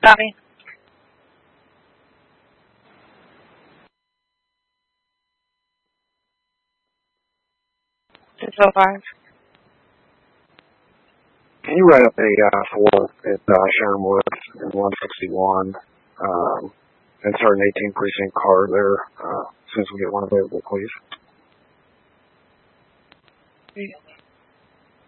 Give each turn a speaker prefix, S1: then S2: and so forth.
S1: Tommy. 605.
S2: Can you write up a for at Sharon Woods in 161, insert an 18 precinct car there as soon as we get one available, please?